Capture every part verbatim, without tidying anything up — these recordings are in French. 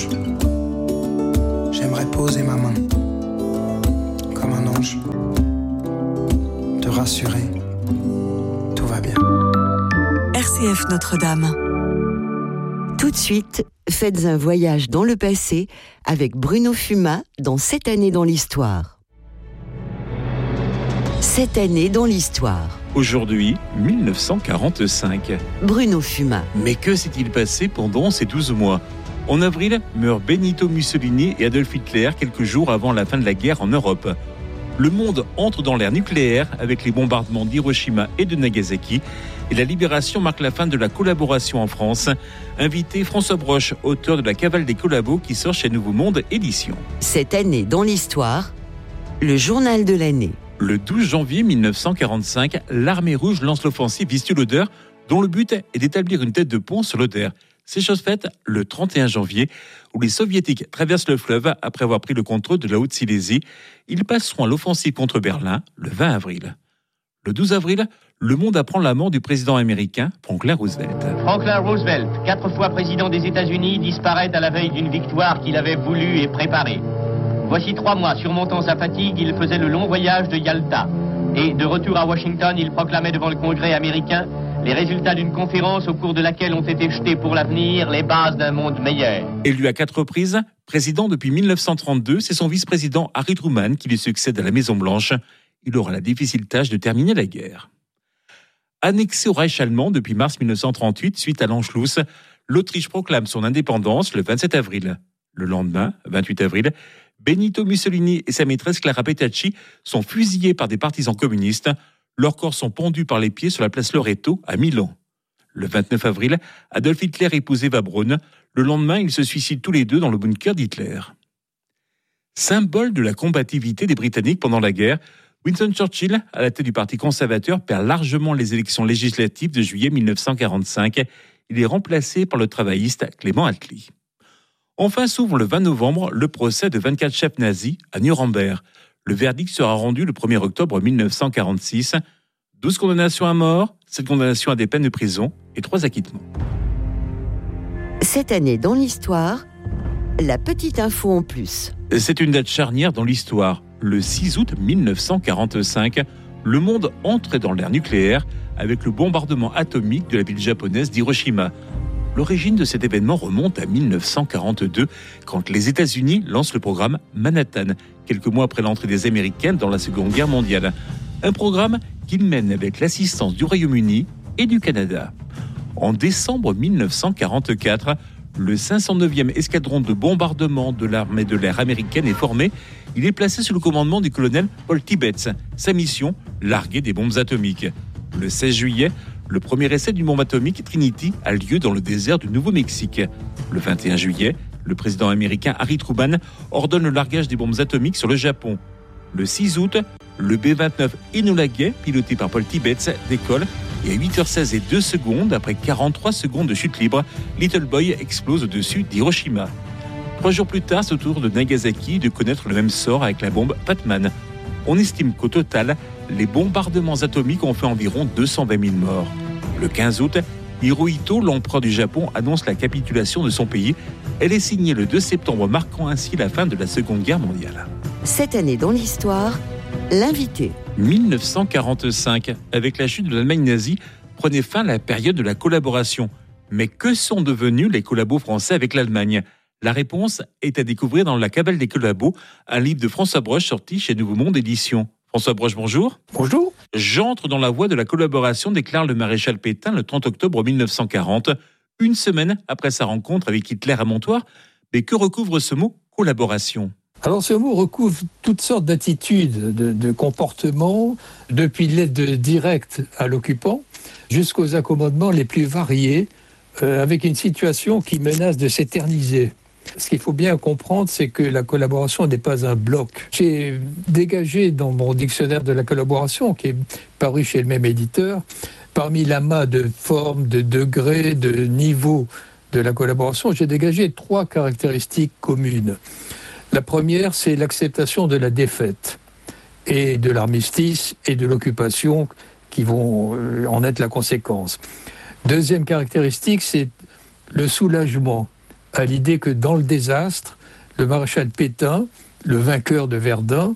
ange. J'aimerais poser ma main comme un ange, te rassurer, tout va bien. R C F Notre-Dame. Tout de suite, faites un voyage dans le passé avec Bruno Fumat dans Cette année dans l'histoire. Cette année dans l'histoire. Aujourd'hui, mille neuf cent quarante-cinq. Bruno Fumat. Mais que s'est-il passé pendant ces douze mois ? En avril, meurent Benito Mussolini et Adolf Hitler quelques jours avant la fin de la guerre en Europe. Le monde entre dans l'ère nucléaire avec les bombardements d'Hiroshima et de Nagasaki. Et la libération marque la fin de la collaboration en France. Invité François Broche, auteur de La Cavale des collabos qui sort chez Nouveau Monde Éditions. Cette année dans l'histoire, le journal de l'année. Le douze janvier mille neuf cent quarante-cinq, l'armée rouge lance l'offensive Vistula-Oder, dont le but est d'établir une tête de pont sur l'Oder. C'est chose faite le trente et un janvier, où les soviétiques traversent le fleuve après avoir pris le contrôle de la Haute-Silésie. Ils passeront à l'offensive contre Berlin le vingt avril. Le douze avril, le monde apprend la mort du président américain Franklin Roosevelt. Franklin Roosevelt, quatre fois président des États-Unis, disparaît à la veille d'une victoire qu'il avait voulue et préparée. Voici trois mois, surmontant sa fatigue, il faisait le long voyage de Yalta. Et de retour à Washington, il proclamait devant le Congrès américain les résultats d'une conférence au cours de laquelle ont été jetées pour l'avenir les bases d'un monde meilleur. Élu à quatre reprises, président depuis mille neuf cent trente-deux, c'est son vice-président Harry Truman qui lui succède à la Maison-Blanche. Il aura la difficile tâche de terminer la guerre. Annexé au Reich allemand depuis mars mille neuf cent trente-huit, suite à l'Anschluss, l'Autriche proclame son indépendance le vingt-sept avril. Le lendemain, vingt-huit avril, Benito Mussolini et sa maîtresse Clara Petacci sont fusillés par des partisans communistes. Leurs corps sont pendus par les pieds sur la place Loreto à Milan. Le vingt-neuf avril, Adolf Hitler épouse Eva Braun. Le lendemain, ils se suicident tous les deux dans le bunker d'Hitler. Symbole de la combativité des Britanniques pendant la guerre, Winston Churchill, à la tête du Parti conservateur, perd largement les élections législatives de juillet mille neuf cent quarante-cinq. Il est remplacé par le travailliste Clément Attlee. Enfin s'ouvre le vingt novembre le procès de vingt-quatre chefs nazis à Nuremberg. Le verdict sera rendu le premier octobre mille neuf cent quarante-six. douze condamnations à mort, sept condamnations à des peines de prison et trois acquittements. Cette année dans l'histoire, la petite info en plus. C'est une date charnière dans l'histoire. Le six août mille neuf cent quarante-cinq, le monde entre dans l'ère nucléaire avec le bombardement atomique de la ville japonaise d'Hiroshima. L'origine de cet événement remonte à mille neuf cent quarante-deux, quand les États-Unis lancent le programme Manhattan, quelques mois après l'entrée des Américains dans la Seconde Guerre mondiale. Un programme qu'ils mènent avec l'assistance du Royaume-Uni et du Canada. En décembre mille neuf cent quarante-quatre, le cinq cent neuvième escadron de bombardement de l'armée de l'air américaine est formé. Il est placé sous le commandement du colonel Paul Tibbets. Sa mission, larguer des bombes atomiques. Le seize juillet, le premier essai d'une bombe atomique Trinity a lieu dans le désert du Nouveau-Mexique. Le vingt et un juillet, le président américain Harry Truman ordonne le largage des bombes atomiques sur le Japon. Le six août, le B vingt-neuf Enola Gay, piloté par Paul Tibbets, décolle et à huit heures seize et deux secondes, après quarante-trois secondes de chute libre, Little Boy explose au-dessus d'Hiroshima. Trois jours plus tard, c'est au tour de Nagasaki de connaître le même sort avec la bombe Patman. On estime qu'au total, les bombardements atomiques ont fait environ deux cent vingt mille morts. Le quinze août, Hirohito, l'empereur du Japon, annonce la capitulation de son pays. Elle est signée le deux septembre, marquant ainsi la fin de la Seconde Guerre mondiale. Cette année dans l'histoire, l'invité. mille neuf cent quarante-cinq, avec la chute de l'Allemagne nazie, prenait fin la période de la collaboration. Mais que sont devenus les collabos français avec l'Allemagne ? La réponse est à découvrir dans La Cavale des collabos, un livre de François Broche sorti chez Nouveau Monde Éditions. François Broche, bonjour. Bonjour. J'entre dans la voie de la collaboration, déclare le maréchal Pétain le trente octobre mille neuf cent quarante, une semaine après sa rencontre avec Hitler à Montoire. Mais que recouvre ce mot « collaboration » ? Alors ce mot recouvre toutes sortes d'attitudes, de, de comportements, depuis l'aide directe à l'occupant jusqu'aux accommodements les plus variés, euh, avec une situation qui menace de s'éterniser. Ce qu'il faut bien comprendre, c'est que la collaboration n'est pas un bloc. J'ai dégagé dans mon dictionnaire de la collaboration, qui est paru chez le même éditeur, parmi l'amas de formes, de degrés, de niveaux de la collaboration, j'ai dégagé trois caractéristiques communes. La première, c'est l'acceptation de la défaite et de l'armistice et de l'occupation qui vont en être la conséquence. Deuxième caractéristique, c'est le soulagement à l'idée que dans le désastre, le maréchal Pétain, le vainqueur de Verdun,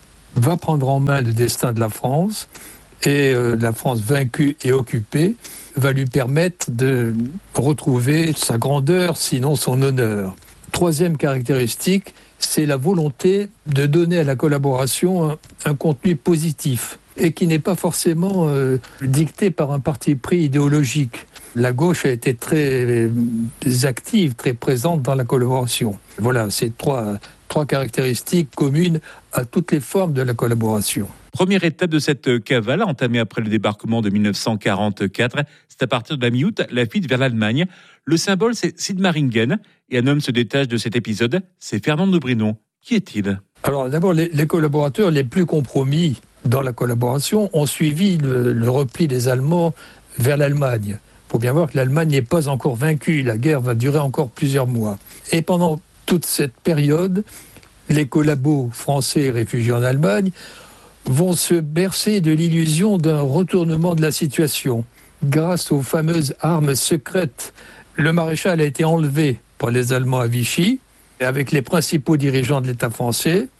va prendre en main le destin de la France, et euh, la France vaincue et occupée va lui permettre de retrouver sa grandeur, sinon son honneur. Troisième caractéristique, c'est la volonté de donner à la collaboration un, un contenu positif et qui n'est pas forcément euh, dicté par un parti pris idéologique. La gauche a été très active, très présente dans la collaboration. Voilà, c'est trois, trois caractéristiques communes à toutes les formes de la collaboration. Première étape de cette cavale, entamée après le débarquement de dix-neuf cent quarante-quatre, c'est à partir de la mi-août la fuite vers l'Allemagne. Le symbole, c'est Sigmaringen, et un homme se détache de cet épisode, c'est Fernand de Brinon. Qui est-il ? Alors d'abord, les, les collaborateurs les plus compromis dans la collaboration ont suivi le, le repli des Allemands vers l'Allemagne. Il faut bien voir que l'Allemagne n'est pas encore vaincue, la guerre va durer encore plusieurs mois. Et pendant toute cette période, les collabos français réfugiés en Allemagne vont se bercer de l'illusion d'un retournement de la situation. Grâce aux fameuses armes secrètes, le maréchal a été enlevé par les Allemands à Vichy, avec les principaux dirigeants de l'État français,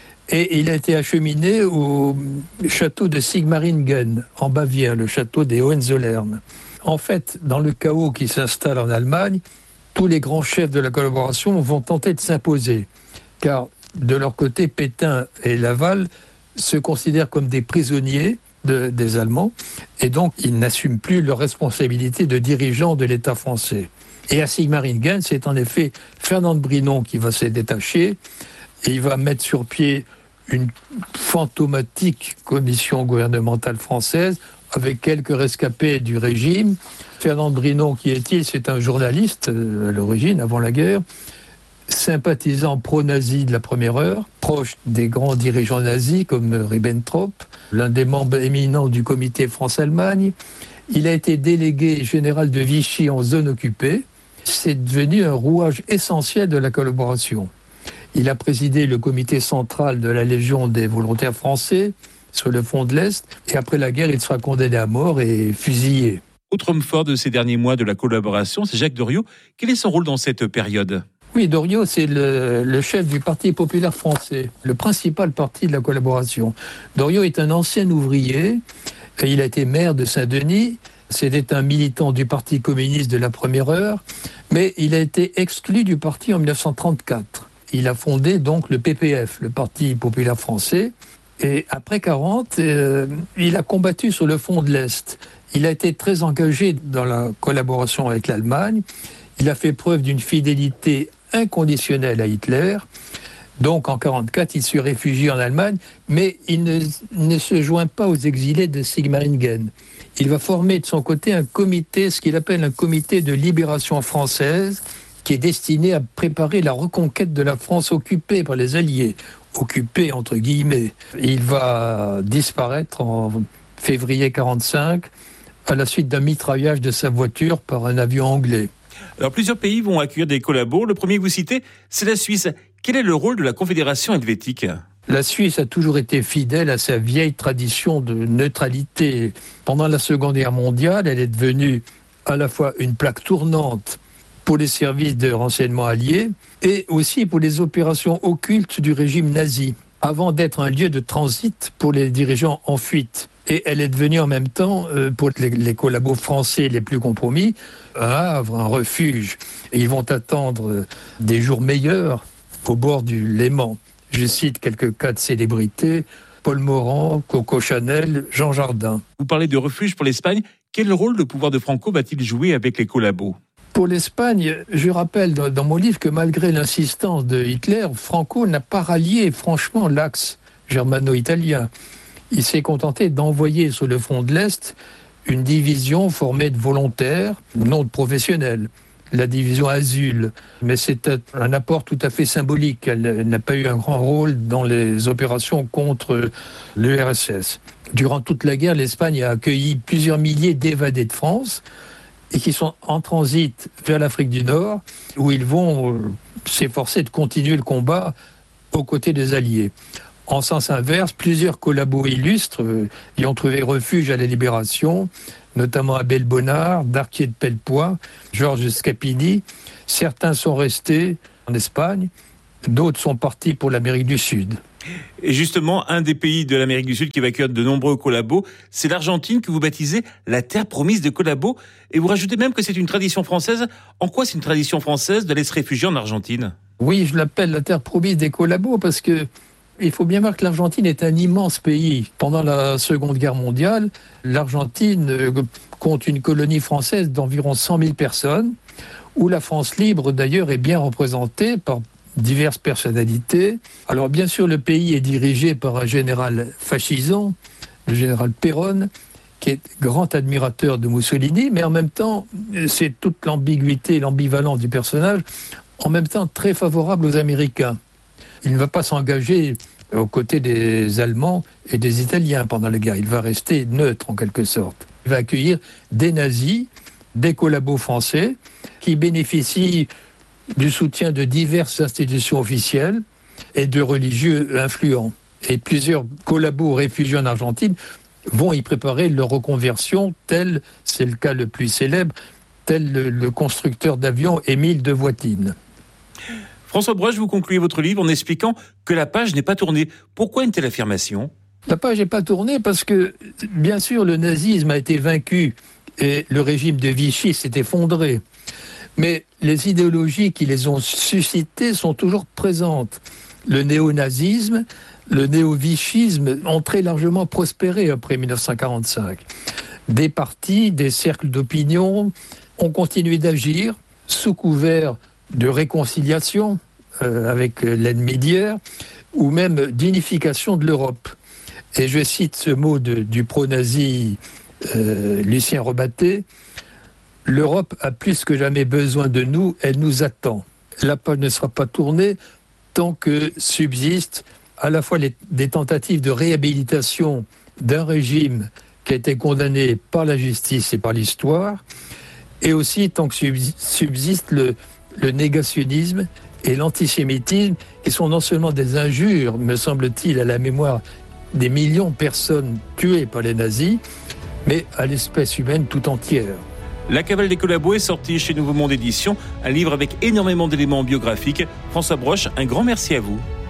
et il a été acheminé au château de Sigmaringen, en Bavière, le château des Hohenzollern. En fait, dans le chaos qui s'installe en Allemagne, tous les grands chefs de la collaboration vont tenter de s'imposer, car de leur côté, Pétain et Laval se considèrent comme des prisonniers de, des Allemands, et donc ils n'assument plus leur responsabilité de dirigeants de l'État français. Et à Sigmaringen, c'est en effet Fernand de Brinon qui va se détacher, et il va mettre sur pied une fantomatique commission gouvernementale française, avec quelques rescapés du régime. Fernand de Brinon, qui est-il ? C'est un journaliste à l'origine, avant la guerre, sympathisant pro-nazi de la première heure, proche des grands dirigeants nazis comme Ribbentrop, l'un des membres éminents du comité France-Allemagne. Il a été délégué général de Vichy en zone occupée. C'est devenu un rouage essentiel de la collaboration. Il a présidé le comité central de la Légion des volontaires français sur le front de l'Est, et après la guerre, il sera condamné à mort et fusillé. Autre homme fort de ces derniers mois de la collaboration, c'est Jacques Doriot. Quel est son rôle dans cette période ? Oui, Doriot, c'est le, le chef du Parti populaire français, le principal parti de la collaboration. Doriot est un ancien ouvrier, et il a été maire de Saint-Denis. C'était un militant du Parti communiste de la première heure, mais il a été exclu du parti en dix-neuf cent trente-quatre. Il a fondé donc le P P F, le Parti populaire français, et après quarante, euh, il a combattu sur le front de l'Est. Il a été très engagé dans la collaboration avec l'Allemagne. Il a fait preuve d'une fidélité inconditionnelle à Hitler. Donc en quarante-quatre, il se réfugie en Allemagne, mais il ne, ne se joint pas aux exilés de Sigmaringen. Il va former de son côté un comité, ce qu'il appelle un comité de libération française, qui est destiné à préparer la reconquête de la France occupée par les Alliés. Occupée entre guillemets. Il va disparaître en février quarante-cinq à la suite d'un mitraillage de sa voiture par un avion anglais. Alors plusieurs pays vont accueillir des collabos. Le premier que vous citez, c'est la Suisse. Quel est le rôle de la Confédération helvétique ? La Suisse a toujours été fidèle à sa vieille tradition de neutralité. Pendant la Seconde Guerre mondiale, elle est devenue à la fois une plaque tournante pour les services de renseignement alliés et aussi pour les opérations occultes du régime nazi, avant d'être un lieu de transit pour les dirigeants en fuite. Et elle est devenue en même temps, euh, pour les, les collabos français les plus compromis, un havre, un refuge. Et ils vont attendre des jours meilleurs au bord du Léman. Je cite quelques cas de célébrités: Paul Morand, Coco Chanel, Jean Jardin. Vous parlez de refuge pour l'Espagne. Quel rôle le pouvoir de Franco va-t-il jouer avec les collabos ? Pour l'Espagne, je rappelle dans, dans mon livre que malgré l'insistance de Hitler, Franco n'a pas rallié franchement l'axe germano-italien. Il s'est contenté d'envoyer sur le front de l'Est une division formée de volontaires, non de professionnels, la division Azul. Mais c'est un apport tout à fait symbolique. Elle n'a pas eu un grand rôle dans les opérations contre l'U R S S. Durant toute la guerre, l'Espagne a accueilli plusieurs milliers d'évadés de France et qui sont en transit vers l'Afrique du Nord, où ils vont euh, s'efforcer de continuer le combat aux côtés des Alliés. En sens inverse, plusieurs collabos illustres euh, y ont trouvé refuge à la Libération, notamment Abel Bonnard, Darquier de Pellepoix, Georges Scapini. Certains sont restés en Espagne, d'autres sont partis pour l'Amérique du Sud. Et justement, un des pays de l'Amérique du Sud qui va accueillir de nombreux collabos, c'est l'Argentine, que vous baptisez la terre promise des collabos. Et vous rajoutez même que c'est une tradition française. En quoi c'est une tradition française d'aller se réfugier en Argentine ? Oui, je l'appelle la terre promise des collabos parce que il faut bien voir que l'Argentine est un immense pays. Pendant la Seconde Guerre mondiale, l'Argentine compte une colonie française d'environ cent mille personnes, où la France libre d'ailleurs est bien représentée par diverses personnalités. Alors bien sûr, le pays est dirigé par un général fascisant, le général Perón, qui est grand admirateur de Mussolini, mais en même temps, c'est toute l'ambiguïté, l'ambivalence du personnage, en même temps très favorable aux Américains. Il ne va pas s'engager aux côtés des Allemands et des Italiens pendant la guerre. Il va rester neutre en quelque sorte. Il va accueillir des nazis, des collabos français, qui bénéficient du soutien de diverses institutions officielles et de religieux influents. Et plusieurs collabos réfugiés en Argentine vont y préparer leur reconversion, tel, c'est le cas le plus célèbre, tel le, le constructeur d'avions Émile de Voitine. François Broche, vous concluez votre livre en expliquant que la page n'est pas tournée. Pourquoi une telle affirmation ? La page n'est pas tournée parce que, bien sûr, le nazisme a été vaincu et le régime de Vichy s'est effondré. Mais les idéologies qui les ont suscitées sont toujours présentes. Le néo-nazisme, le néo-vichisme ont très largement prospéré après dix-neuf cent quarante-cinq. Des partis, des cercles d'opinion ont continué d'agir sous couvert de réconciliation euh, avec l'ennemi d'hier ou même d'unification de l'Europe. Et je cite ce mot de, du pro-nazi euh, Lucien Rebatté: « L'Europe a plus que jamais besoin de nous, elle nous attend. La page ne sera pas tournée tant que subsistent à la fois les, des tentatives de réhabilitation d'un régime qui a été condamné par la justice et par l'histoire, et aussi tant que subsiste le, le négationnisme et l'antisémitisme, qui sont non seulement des injures, me semble-t-il, à la mémoire des millions de personnes tuées par les nazis, mais à l'espèce humaine tout entière. » La Cavale des collabos est sortie chez Nouveau Monde Éditions, un livre avec énormément d'éléments biographiques. François Broche, un grand merci à vous.